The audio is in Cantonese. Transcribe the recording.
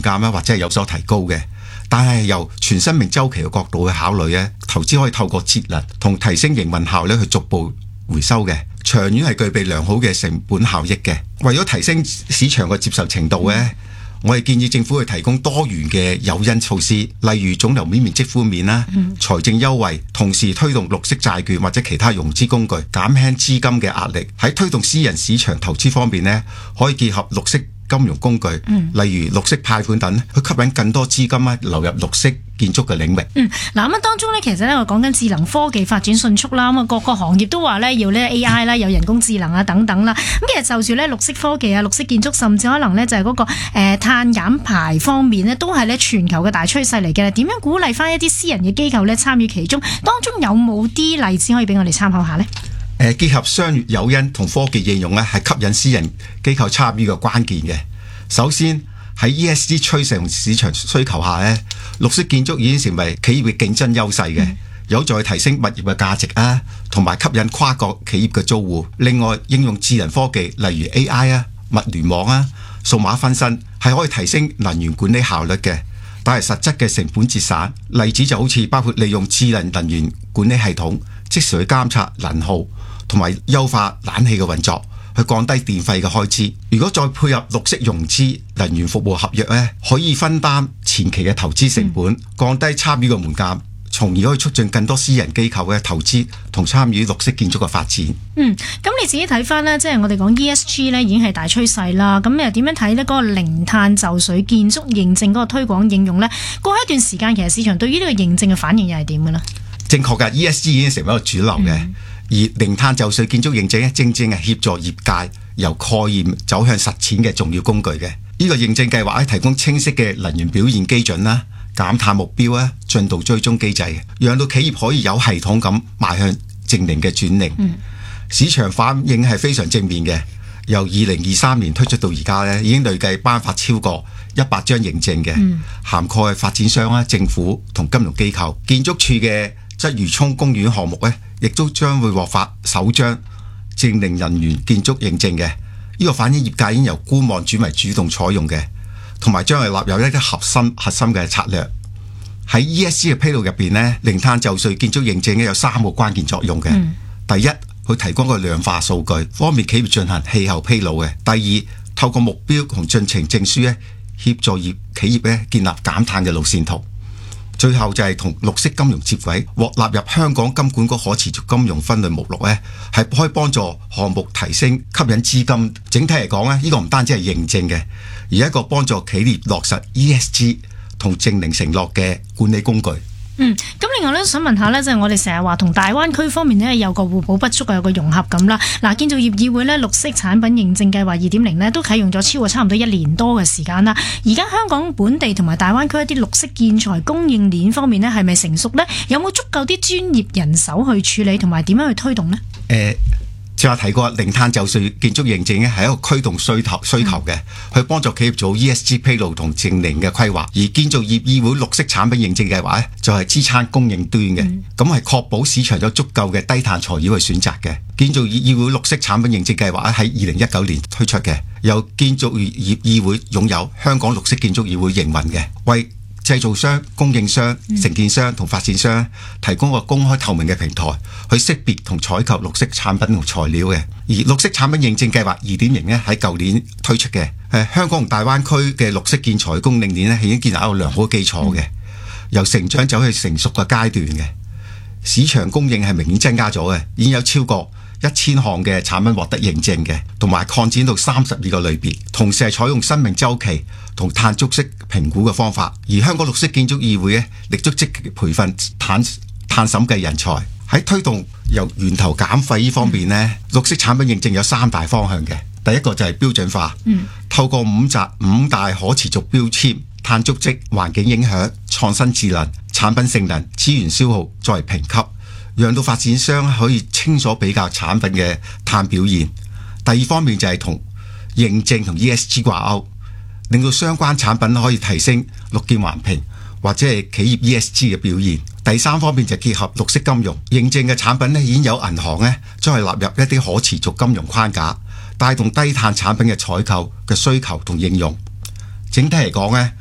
鑑啦，或者係有所提高嘅。但係由全生命週期嘅角度去考慮咧，投資可以透過節能同提升營運效率去逐步回收嘅，長遠係具備良好嘅成本效益嘅。為咗提升市場嘅接受程度咧，我哋建議政府去提供多元嘅誘因措施，例如總樓面面積寬免啦、財政優惠，同時推動綠色債券或者其他融資工具，減輕資金嘅壓力。喺推動私人市場投資方面呢，可以結合綠色金融工具，例如綠色貸款等，去吸引更多資金流入綠色建築嘅領域。 嗱咁當中咧，其實咧我講緊智能科技發展迅速啦，咁啊各個行業都話咧要咧 AI 啦，有人工智能啊等等啦。咁其實就住咧綠色科技啊、綠色建築，甚至可能咧就係嗰個碳減排方面咧，都係咧全球嘅大趨勢嚟嘅。點樣鼓勵翻一啲私人嘅機構咧參與其中？當中有冇啲例子可以俾我哋參考下呢？ 結合商業誘因同科技應用咧，係吸引私人機構參與嘅關鍵嘅。首先喺 ESG 趨勢同市場需求下咧，綠色建築已經成為企業嘅競爭優勢嘅，有助提升物業嘅價值啊，同埋吸引跨國企業嘅租戶。另外，應用智能科技，例如 AI 啊、物聯網啊、數碼分身，係可以提升能源管理效率嘅，但係實質嘅成本節省。例子就好似包括利用智能源管理系統，即時去監察能耗，同埋優化冷氣嘅運作，去降低電費嘅開支。如果再配合綠色融資能源服務合約咧，可以分擔前期嘅投資成本，降低參與嘅門檻，從而可以促進更多私人機構嘅投資同參與綠色建築嘅發展。 咁你自己睇翻呢，即係我哋講 ESG 呢已經係大趨勢啦。咁你又點樣睇呢？嗰個零碳就緒建築認證嗰個推廣應用呢？過一段時間，其實市場對於呢個認證嘅反應又係點嘅呢？ 正確㗎 ，ESG 已經成為一個主流嘅。而零碳就緒建築認證咧，正正係協助業界由概念走向實踐嘅重要工具嘅。呢個認證計劃咧，提供清晰嘅能源表現基準啦、減碳目標啦、進度追蹤機制，讓到企業可以有系統咁邁向淨零嘅轉型。市場反應係非常正面嘅。由2023年推出到而家咧，已經累計頒發超過100張認證嘅，涵蓋發展商啦、政府同金融機構。建築署嘅鰂魚涌公園項目咧，亦都將會獲發首張淨零能源建築認證嘅。呢個反映業界已經由觀望轉為主動採用嘅，同埋將係納入一啲核心嘅策略。喺 ESG 嘅披露入邊咧，零碳就緒建築認證咧有3個關鍵作用嘅。第一，佢提供個量化數據，方便企業進行氣候披露嘅。第二，透過目標同進程證書咧，協助企業咧建立減碳嘅路線圖。最後就係同綠色金融接軌，獲納入香港金管局可持續金融分類目錄咧，係可以幫助項目提升吸引資金。整體嚟講咧，呢個唔單止係認證嘅，而係一個幫助企業落實 ESG 同淨零承諾嘅管理工具。 咁另外咧，想問下咧，即係我哋成日話同大灣區方面咧有個互補不足啊，有個融合咁啦。嗱，建造業議會咧綠色產品認證計劃 2.0 咧都啟用咗超過差唔多1年多嘅時間啦。而家香港本地同埋大灣區一啲綠色建材供應鏈方面咧係咪成熟呢？有冇足夠啲專業人手去處理同埋點樣去推動呢？ 就話提過零碳就緒建築認證咧係一個驅動需求嘅，去幫助企業做 ESG 披露同淨零嘅規劃。而建造業議會綠色產品認證計劃咧就係支撐供應端嘅，咁係確保市場有足夠嘅低碳材料去選擇嘅。建造業議會綠色產品認證計劃喺2019年推出嘅，由建造業議會擁有，香港綠色建築議會營運嘅，為製造商、供應商、承建商同發展商提供個公開透明嘅平台，去識別同採購綠色產品同材料嘅。而綠色產品認證計劃 2.0 咧喺舊年推出嘅，香港同大灣區嘅綠色建材供應鏈咧已經建立一個良好嘅基礎嘅，由成長走去成熟嘅階段嘅，市場供應係明顯增加咗嘅，已經有超過1000項嘅產品獲得認證嘅，同埋擴展到32個類別，同時係採用生命週期同碳足跡評估嘅方法。而香港綠色建築議會咧，亦都積極培訓碳審計人才。喺推動由源頭減廢呢方面呢，綠色產品認證有3大方向嘅。第一個就係標準化，透過五大可持續標籤，碳足跡、環境影響、創新智能、產品性能、資源消耗作為評級，讓到發展商可以清楚比較產品嘅碳表現。第二方面就係同認證同 ESG 掛鈎，令到相關產品可以提升綠建環評或者係企業 ESG 嘅表現。第三方面就結合綠色金融認證嘅產品咧，已經有銀行咧將係納入一啲可持續金融框架，帶動低碳產品嘅採購嘅需求同應用。整體嚟講咧，